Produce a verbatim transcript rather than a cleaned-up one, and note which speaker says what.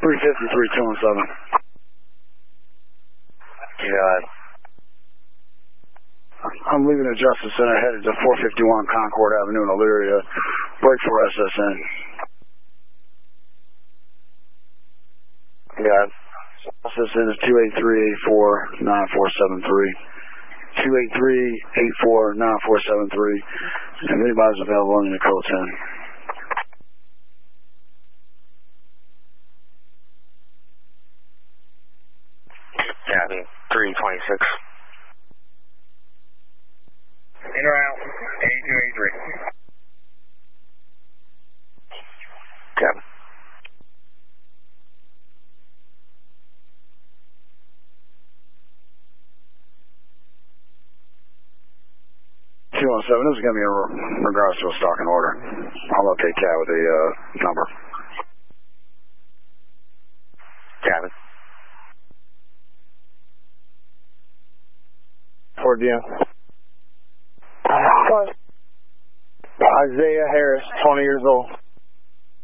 Speaker 1: three fifty, three two one seven.
Speaker 2: Yeah.
Speaker 1: I'm leaving the Justice Center, headed to four fifty-one Concord Avenue in Elyria. Break for S S N.
Speaker 2: Yeah.
Speaker 1: S S N is two eight three, eight four, nine four seven three. two eight three, eight four, nine four seven three. If anybody's available, in the code ten.
Speaker 2: Yeah, three twenty-six.
Speaker 3: In or out, eighty-two eighty-three.
Speaker 2: Kevin.
Speaker 1: two one seven, this is going to be in regards to a stalking order. I'll locate Cat with the uh, number.
Speaker 2: Kevin.
Speaker 4: four D M. Isaiah Harris, twenty years old.